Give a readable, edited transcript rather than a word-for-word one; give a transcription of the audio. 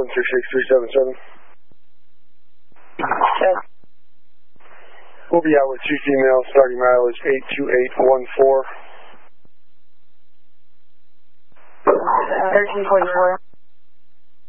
166-377. Check. We'll be out with 2 females, starting mileage 82814. 1344.